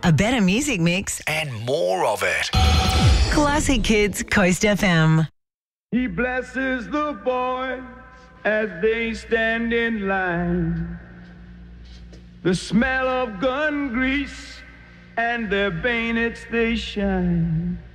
a better music mix, and more of it. Classic Hits Coast FM. He blesses the boys as they stand in line. The smell of gun grease and their bayonets they shine.